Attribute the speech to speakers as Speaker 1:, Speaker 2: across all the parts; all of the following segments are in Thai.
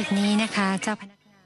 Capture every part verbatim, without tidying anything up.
Speaker 1: นี้นะคะเจ้าพนักงาน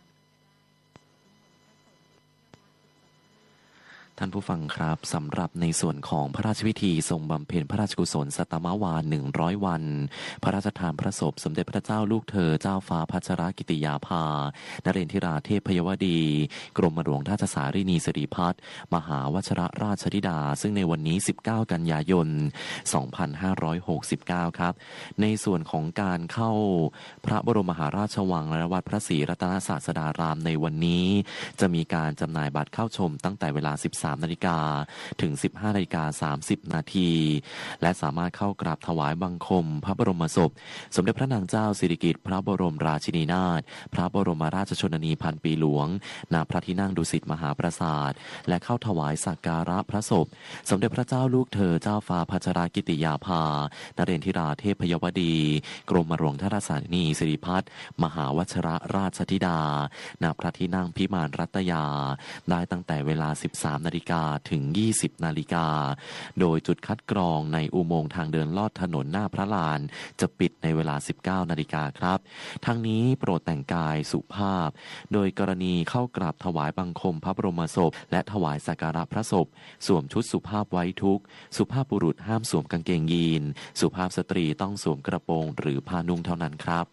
Speaker 2: ท่านผู้ฟังครับสำหรับในส่วนของพระราชพิธีทรงบำเพ็ญพระราชกุศลสัตมวาหนึ่งร้อยวันพระราชทานพระศพสมเด็จพระเจ้าลูกเธอเจ้าฟ้าพัชรกิติยาภานเรนทิราเทพยวดีกรมหลวงราชสารีนีสิริพัฒน์มหาวชิรราชธิดาซึ่งในวันนี้สิบเก้ากันยายนสองพันห้าร้อยหกสิบเก้าครับในส่วนของการเข้าพระบรมมหาราชวังและวัดพระศรีรัตนศาสดารามในวันนี้จะมีการจำหน่ายบัตรเข้าชมตั้งแต่เวลาสิบสามนาฬิกาถึง สิบห้านาฬิกาสามสิบนาทีและสามารถเข้ากราบถวายบังคมพระบรมศพสมเด็จพระนางเจ้าสิริกิติ์พระบรมราชินีนาถพระบรมราชชนนีพันปีหลวงณพระที่นั่งดุสิตมหาปราสาทและเข้าถวายสักการะพระศพสมเด็จพระเจ้าลูกเธอเจ้าฟ้าพัชรกิติยาภานเรนทิราเทพยวดีกรมหลวงราชสานีสิริพัฒน์มหาวชิรราชธิดาณพระที่นั่งพิมานรัตยาได้ตั้งแต่เวลาสิบสามนาฬิกาถึงยี่สิบนาฬิกาโดยจุดคัดกรองในอุโมงค์ทางเดินลอดถนนหน้าพระลานจะปิดในเวลาสิบเก้านาฬิกาครับทั้งนี้โปรดแต่งกายสุภาพโดยกรณีเข้ากราบถวายบังคมพระบรมศพและถวายสักการะพระศพสวมชุดสุภาพไว้ทุกข์สุภาพบุรุษห้ามสวมกางเกงยีนสุภาพสตรีต้องสวมกระโปรงหรือผ้านุ่งเท่านั้นครับ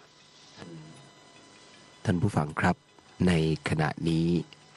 Speaker 3: ท่านผู้ฟังครับในขณะนี้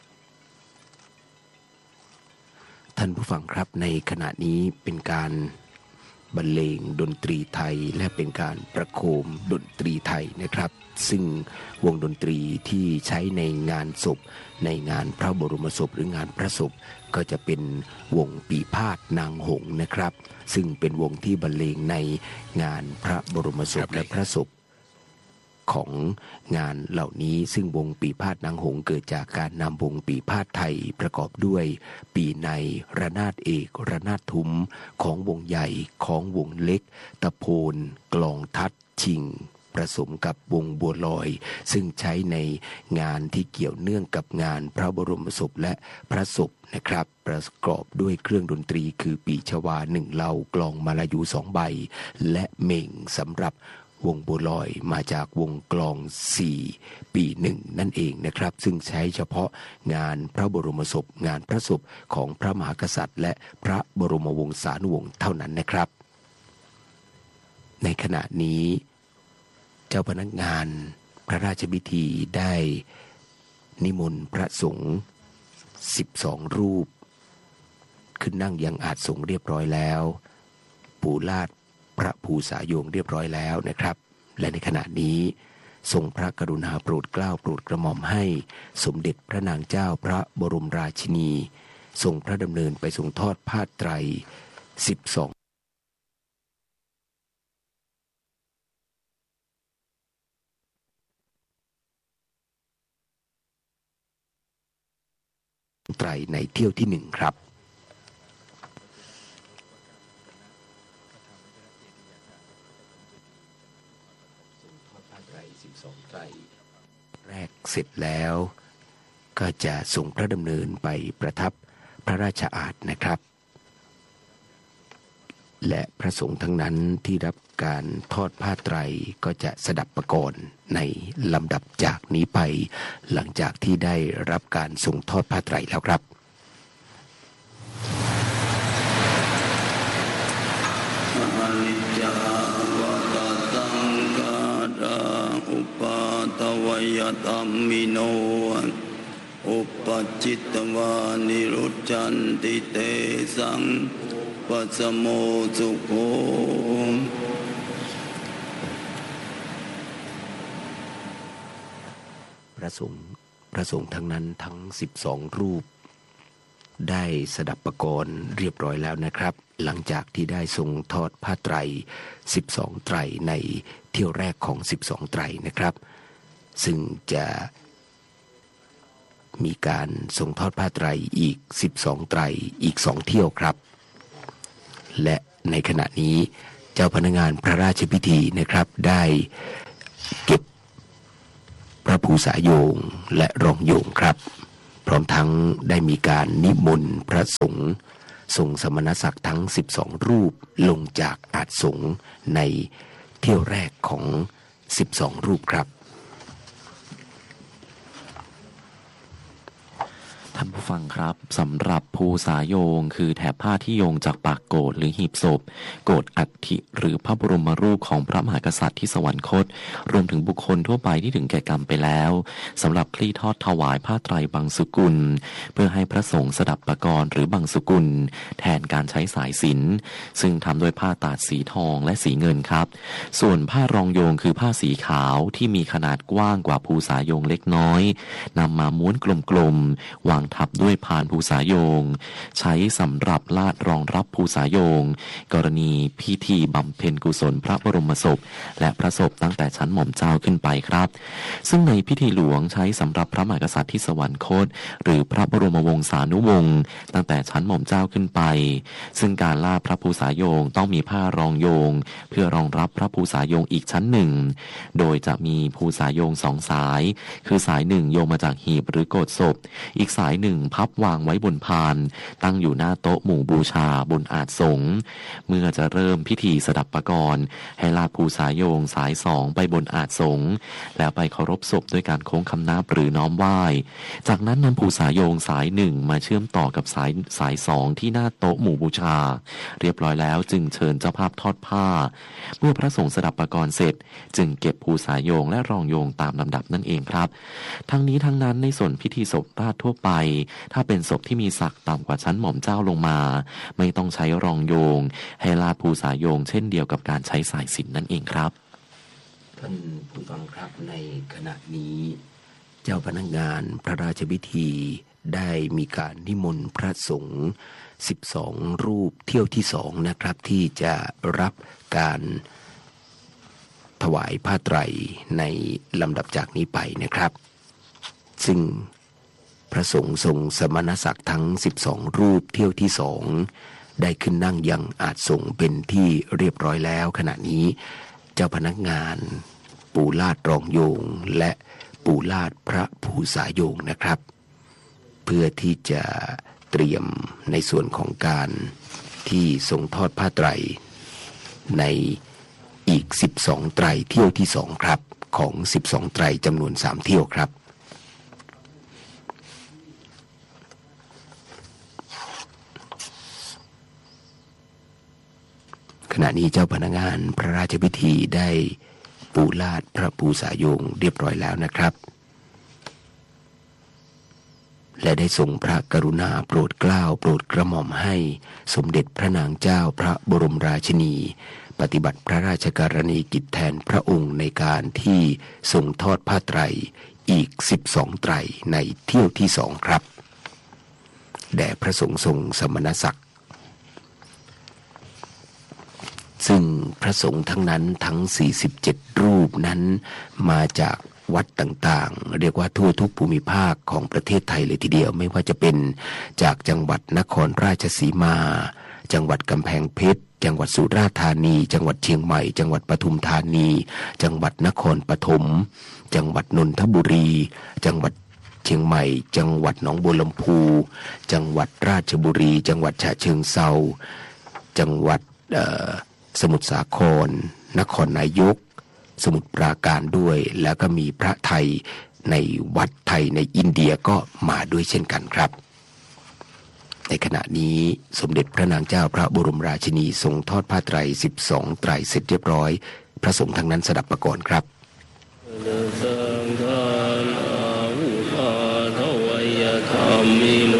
Speaker 3: ท่านผู้ฟังครับในขณะนี้เป็นการบรรเลงดนตรีไทยและเป็นการประโคมดนตรีไทยนะครับซึ่งวงดนตรีที่ใช้ในงานศพในงานพระบรมศพหรืองานพระศพก็จะเป็นวงปีพาทย์นางหงส์นะครับซึ่งเป็นวงที่บรรเลงในงานพระบรมศพและพระศพของงานเหล่านี้ซึ่งวงปีพาทย์นางหงส์เกิดจากการนำวงปีพาทย์ไทยประกอบด้วยปีในระนาดเอกระนาดทุ้มของวงใหญ่ของวงเล็กตะโพนกลองทัดชิงผสมกับวงบัวลอยซึ่งใช้ในงานที่เกี่ยวเนื่องกับงานพระบรมศพและพระศพนะครับประกอบด้วยเครื่องดนตรีคือปีชวาหนึ่งเหล่ากลองมาลายูสองใบและเม่งสำหรับวงบัวลอยมาจากวงกลองสี่ปีหนึ่งนั่นเองนะครับซึ่งใช้เฉพาะงานพระบรมศพงานพระศพของพระมหากษัตริย์และพระบรมวงศานุวงศ์เท่านั้นนะครับในขณะนี้เจ้าพนักงานพระราชพิธีได้นิมนต์พระสงฆ์สิบสองรูปขึ้นนั่งยังอาสงฆ์เรียบร้อยแล้วปูลาดพระภูษาโยงเรียบร้อยแล้วนะครับและในขณะนี้ทรงพระกรุณาโปรดเกล้าโปรดกระหม่อมให้สมเด็จพระนางเจ้าพระบรมราชินีทรงพระดำเนินไปทรงทอดผ้าไตรสิบสองไตรในเที่ยวที่หนึ่งครับแรกเสร็จแล้วก็จะส่งพระดำเนินไปประทับพระราชอาสน์นะครับและพระสงฆ์ทั้งนั้นที่รับการทอดผ้าไตรก็จะสดับประกรณ์ในลำดับจากนี้ไปหลังจากที่ได้รับการส่งทอดผ้าไตรแล้วครับ
Speaker 4: อุปาทวยธัมมิโนอุปจิตตวานิรุจจันติเตสังปัสสโมสุโข
Speaker 3: พระสงฆ์พระสงฆ์ทั้งนั้นทั้งสิบสองรูปได้สดับประกรณ์เรียบร้อยแล้วนะครับหลังจากที่ได้ทรงทอดผ้าไตรสิบสองไตรในเที่ยวแรกของสิบสองไตรนะครับซึ่งจะมีการทรงทอดผ้าไตรอีกสิบสองไตรอีกสองเที่ยวครับและในขณะนี้เจ้าพนักงานพระราชพิธีนะครับได้เก็บพระภูษาโยงและรองโยงครับพร้อมทั้งได้มีการนิมนต์พระสงฆ์ทรงสมณศักดิ์ทั้งสิบสองรูปลงจากอาสงฆ์ในเที่ยวแรกของสิบสองรูปครับ
Speaker 2: ท่านผู้ฟังครับสำหรับภูสาโยงคือแถบผ้าที่โยงจากปากโกฐหรือหีบศพโกฐอัฐิหรือพระบรมรูปของพระมหากษัตริย์ที่สวรรคตรวมถึงบุคคลทั่วไปที่ถึงแก่กรรมไปแล้วสำหรับคลี่ทอดถวายผ้าไตรบังสุกุลเพื่อให้พระสงฆ์สดับปกรณ์หรือบังสุกุลแทนการใช้สายสิญจน์ซึ่งทำด้วยผ้าตาดสีทองและสีเงินครับส่วนผ้ารองโยงคือผ้าสีขาวที่มีขนาดกว้างกว่าภูสาโยงเล็กน้อยนำมาม้วนกลมๆวางทับด้วยพานภูสาโยงใช้สำหรับลาดรองรับภูสาโยงกรณีพิธีบำเพ็ญกุศลพระบรมศพและพระศพตั้งแต่ชั้นหม่อมเจ้าขึ้นไปครับซึ่งในพิธีหลวงใช้สำหรับพระมหากษัตริย์ที่สวรรคตหรือพระบรมวงศานุวงศ์ตั้งแต่ชั้นหม่อมเจ้าขึ้นไปซึ่งการลาดพระภูสาโยงต้องมีผ้ารองโยงเพื่อรองรับพระภูสาโยงอีกชั้นหนึ่งโดยจะมีภูสาโยงสองสายคือสายหนึ่งโยงมาจากหีบหรือโกฐศพอีกสายหนึ่งพับวางไว้บนพานตั้งอยู่หน้าโต๊ะหมู่บูชาบนอาสน์สงฆ์เมื่อจะเริ่มพิธีสดับปกรณ์ให้ลาดภูสาโยงสายสองไปบนอาสน์สงฆ์แล้วไปเคารพศพด้วยการโค้งคำนับหรือน้อมไหว้จากนั้นนำภูสาโยงสายหนึ่งมาเชื่อมต่อกับสายสายสองที่หน้าโต๊ะหมู่บูชาเรียบร้อยแล้วจึงเชิญเจ้าภาพทอดผ้าเมื่อพระสงฆ์สดับปกรณ์เสร็จจึงเก็บภูสาโยงและรองโยงตามลำดับนั่นเองครับทั้งนี้ทั้งนั้นในส่วนพิธีศพราชทั่วไปถ้าเป็นศพที่มีศักดิ์ต่ำกว่าชั้นหม่อมเจ้าลงมาไม่ต้องใช้รองโยงให้ลาดภูสาโยงเช่นเดียวกับการใช้สายสิญจน์นั่นเองครับ
Speaker 3: ท่านผู้ฟังครับในขณะนี้เจ้าพนักงานพระราชพิธีได้มีการนิมนต์พระสงฆ์สิบสองรูปเที่ยวที่สองนะครับที่จะรับการถวายผ้าไตรในลำดับจากนี้ไปนะครับซึ่งพระสงฆ์ทรงสมณศักดิ์ทั้งสิบสองรูปเที่ยวที่สองได้ขึ้นนั่งยังอาสน์สงฆ์เป็นที่เรียบร้อยแล้วขณะนี้เจ้าพนักงานปูลาดรองโยงและปูลาดพระภูสาโยงนะครับเพื่อที่จะเตรียมในส่วนของการที่ทรงทอดผ้าไตรในอีกสิบสองไตรเที่ยวที่สองครับของสิบสองไตรจำนวนสามเที่ยวครับขณะนี้เจ้าพนักงานพระราชพิธีได้ปูลาดพระภูสาโยงเรียบร้อยแล้วนะครับและได้ทรงพระกรุณาโปรดเกล้าโปรดกระหม่อมให้สมเด็จพระนางเจ้าพระบรมราชินีปฏิบัติพระราชกรณียกิจแทนพระองค์ในการที่ทรงทอดผ้าไตรอีกสิบสองไตรในเที่ยวที่สองครับแด่พระสงฆ์ทรงสมณศักดิ์ซึ่งพระสงฆ์ทั้งนั้นทั้งสี่สิบเจ็ดรูปนั้นมาจากวัดต่างๆเรียกว่าทั่วทุกภูมิภาคของประเทศไทยเลยทีเดียวไม่ว่าจะเป็นจากจังหวัดนครราชสีมาจังหวัดกำแพงเพชรจังหวัดสุราษฎร์ธานีจังหวัดเชียงใหม่จังหวัดปทุมธานีจังหวัดนครปฐมจังหวัดนนทบุรีจังหวัดเชียงใหม่จังหวัดหนองบัวลำพูจังหวัดราชบุรีจังหวัดฉะเชิงเทราจังหวัดสมุทรสาครนครนายกสมุทรปราการด้วยแล้วก็มีพระไทยในวัดไทยในอินเดียก็มาด้วยเช่นกันครับในขณะนี้สมเด็จพระนางเจ้าพระบรมราชินีทรงทอดผ้าไตรสิบสองไตรเสร็จเรียบร้อยพระสงฆ์ทั้งนั้นสดับปกรณ์ครับ